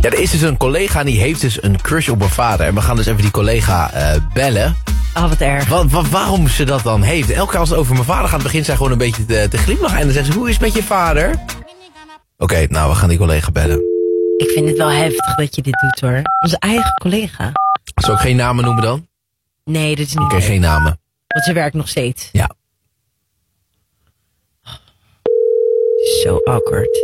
Ja, er is dus een collega en die heeft dus een crush op mijn vader. En we gaan dus even die collega bellen. Oh, wat erg. Waarom ze dat dan heeft. Elke keer als het over mijn vader gaat, begint zij gewoon een beetje te glimlachen. En dan zegt ze, hoe is het met je vader? Oké, nou, we gaan die collega bellen. Ik vind het wel heftig dat je dit doet, hoor. Onze eigen collega. Zal ik geen namen noemen dan? Nee, dat is niet Oké, leuk. geen namen. Want ze werkt nog steeds. Ja. Zo awkward.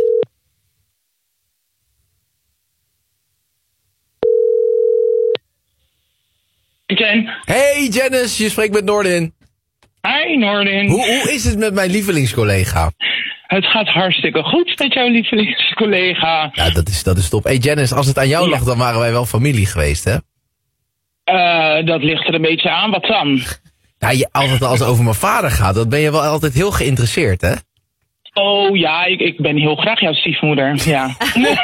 Jen. Hey Janice, je spreekt met Noordin. Hi Noordin. Hoe is het met mijn lievelingscollega? Het gaat hartstikke goed met jouw lievelingscollega. Ja, dat is top. Hey Janice, als het aan jou lag, dan waren wij wel familie geweest, hè? Dat ligt er een beetje aan. Wat dan? Ja, als het over mijn vader gaat, dan ben je wel altijd heel geïnteresseerd, hè? Oh ja, ik ben heel graag jouw stiefmoeder. Ja.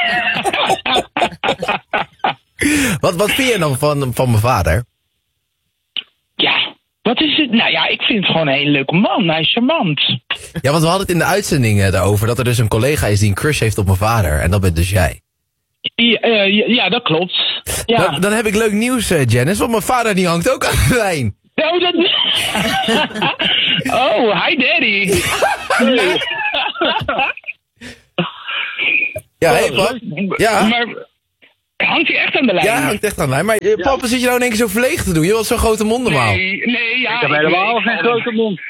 Wat vind je dan van mijn vader? Ja, wat is het? Nou ja, ik vind het gewoon een hele leuke man. Hij is charmant. Ja, want we hadden het in de uitzending daarover dat er dus een collega is die een crush heeft op mijn vader. En dat bent dus jij. Ja, dat klopt. Ja. Dan heb ik leuk nieuws, Janice, want mijn vader die hangt ook aan de lijn. Oh, dat... oh, hi daddy. Ja, hey, pap. Ja. Maar hangt hij echt aan de lijn? Ja, hangt echt aan de lijn. Maar papa, zit je nou in één keer zo verlegen te doen? Je had zo'n grote mond normaal. Nee, ja. Ik heb helemaal geen grote mond.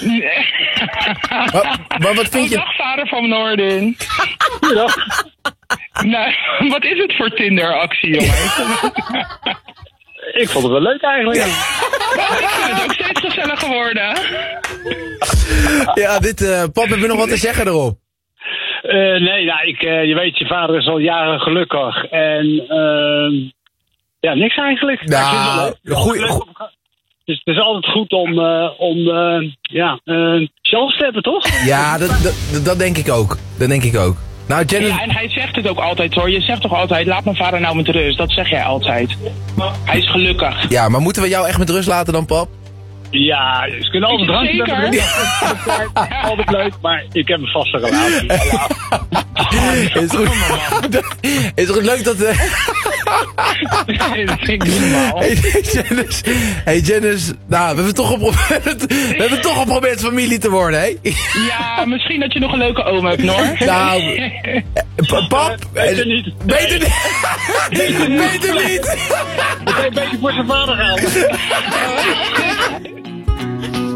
Maar wat vind je... Dag, vader van Noordin. Ja. Nou, wat is het voor Tinder-actie, jongens? Ik vond het wel leuk eigenlijk. Ik vind het ook steeds gezellig geworden. Ja, pap, heb je nog wat te zeggen erop? Nee, nou, je weet, je vader is al jaren gelukkig. En ja, niks eigenlijk. Nou, Dus het is altijd goed om chance te hebben, toch? Ja, dat denk ik ook. Dat denk ik ook. Nou, Janice... Ja, en hij zegt het ook altijd, hoor. Je zegt toch altijd, laat mijn vader nou met rust. Dat zeg jij altijd. Hij is gelukkig. Ja, maar moeten we jou echt met rust laten dan, pap? Ja, ze kunnen altijd drankje met me Zeker? altijd leuk, maar ik heb een vaste relatie. Is het goed leuk dat... Dat vind ik niet normaal. Hey Janice, nou, we hebben toch geprobeerd familie te worden, hè? Ja, Misschien dat je nog een leuke oom hebt, Noor. Nou, pap? beter niet. Beter niet! Het heeft een beetje voor zijn vader gehaald.